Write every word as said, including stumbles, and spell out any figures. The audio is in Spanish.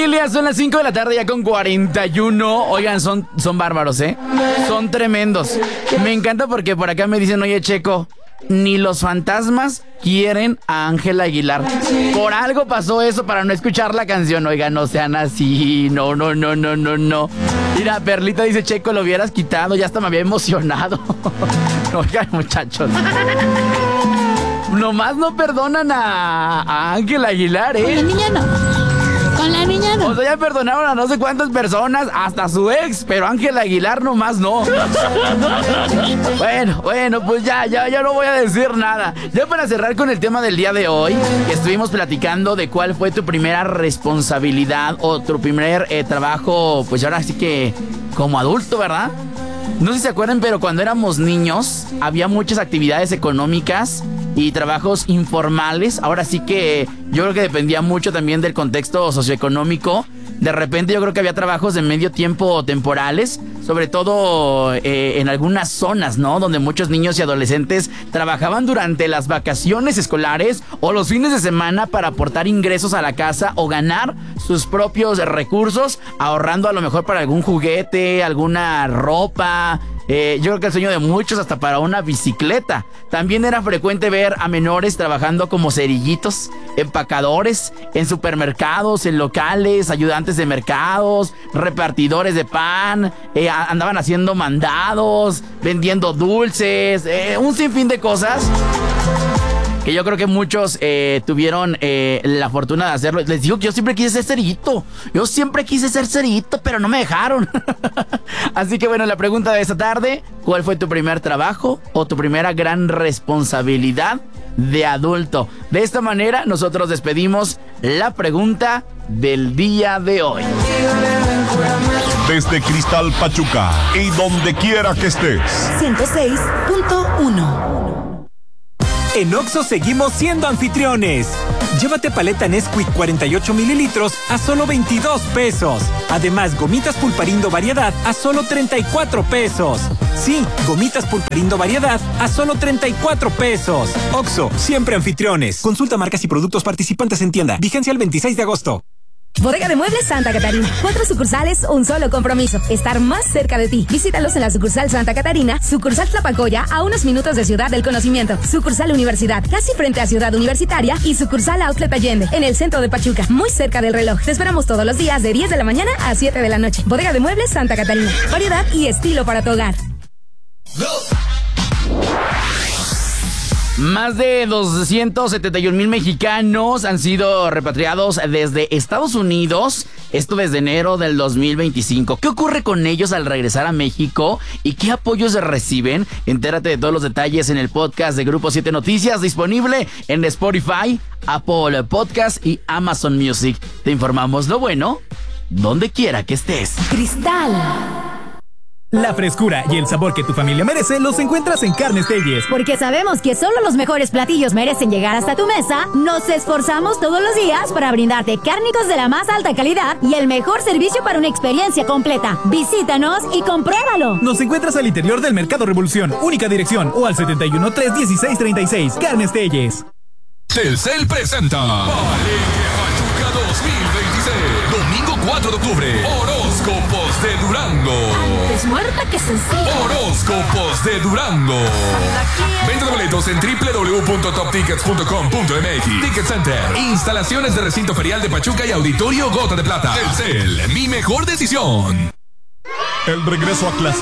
familia, son las cinco de la tarde ya con cuarenta y uno. Oigan, son, son bárbaros, ¿eh? Son tremendos. Me encanta porque por acá me dicen, oye, Checo, ni los fantasmas quieren a Ángela Aguilar. Por algo pasó eso para no escuchar la canción. Oigan, no sean así. No, no, no, no, no, no. Mira, Perlita dice, Checo, lo hubieras quitado. Ya hasta me había emocionado. Oigan, muchachos. Nomás no perdonan a, a Ángela Aguilar, ¿eh? Con la niña no. Con la niña no. O sea, ya perdonaron a no sé cuántas personas, hasta su ex, pero Ángela Aguilar nomás no. Bueno, bueno, pues ya, ya, ya no voy a decir nada. Ya para cerrar con el tema del día de hoy, estuvimos platicando de cuál fue tu primera responsabilidad o tu primer eh, trabajo, pues ahora sí que como adulto, ¿verdad? No sé si se acuerdan, pero cuando éramos niños había muchas actividades económicas y trabajos informales. Ahora sí que yo creo que dependía mucho también del contexto socioeconómico. De repente yo creo que había trabajos de medio tiempo temporales, sobre todo eh, en algunas zonas, ¿no? Donde muchos niños y adolescentes trabajaban durante las vacaciones escolares o los fines de semana para aportar ingresos a la casa o ganar sus propios recursos, ahorrando a lo mejor para algún juguete, alguna ropa. Eh, yo creo que el sueño de muchos hasta para una bicicleta. También era frecuente ver a menores trabajando como cerillitos, empacadores, en supermercados, en locales, ayudantes de mercados, repartidores de pan, eh, andaban haciendo mandados, vendiendo dulces, eh, un sinfín de cosas que yo creo que muchos eh, tuvieron eh, la fortuna de hacerlo. Les digo que yo siempre quise ser cerillito. Yo siempre quise ser cerillito, pero no me dejaron. Así que bueno, la pregunta de esta tarde, ¿cuál fue tu primer trabajo o tu primera gran responsabilidad de adulto? De esta manera nosotros despedimos la pregunta del día de hoy. Desde Cristal Pachuca y donde quiera que estés. ciento seis punto uno. En Oxxo seguimos siendo anfitriones. Llévate paleta Nesquik cuarenta y ocho mililitros a solo veintidós pesos. Además, gomitas Pulparindo variedad a solo treinta y cuatro pesos. Sí, gomitas Pulparindo variedad a solo treinta y cuatro pesos. Oxxo, siempre anfitriones. Consulta marcas y productos participantes en tienda. Vigencia el veintiséis de agosto. Bodega de Muebles Santa Catarina. Cuatro sucursales, un solo compromiso. Estar más cerca de ti. Visítalos en la sucursal Santa Catarina, sucursal Tlapacoya, a unos minutos de Ciudad del Conocimiento, sucursal Universidad, casi frente a Ciudad Universitaria, y sucursal Outlet Allende, en el centro de Pachuca, muy cerca del reloj. Te esperamos todos los días de diez de la mañana a siete de la noche. Bodega de Muebles Santa Catarina. Variedad y estilo para tu hogar. Más de doscientos setenta y un mil mexicanos han sido repatriados desde Estados Unidos, esto desde enero del dos mil veinticinco. ¿Qué ocurre con ellos al regresar a México y qué apoyos reciben? Entérate de todos los detalles en el podcast de Grupo siete Noticias, disponible en Spotify, Apple Podcast y Amazon Music. Te informamos lo bueno, donde quiera que estés. Cristal. La frescura y el sabor que tu familia merece los encuentras en Carnes Telles. Porque sabemos que solo los mejores platillos merecen llegar hasta tu mesa, nos esforzamos todos los días para brindarte cárnicos de la más alta calidad y el mejor servicio para una experiencia completa. Visítanos y compruébalo. Nos encuentras al interior del Mercado Revolución, única dirección, o al setenta y uno, tres dieciséis, treinta y seis. Carnes Telles. Telcel presenta Alegre Pachuca dos mil veintiséis. Domingo cuatro de octubre. Horóscopos de Durango. Es muerta que sencilla. Horóscopos de Durango. Venta de boletos en doble u doble u doble u punto top tickets punto com punto m x. Ticket Center. Instalaciones de recinto ferial de Pachuca y Auditorio Gota de Plata. Telcel, mi mejor decisión. El regreso a clase.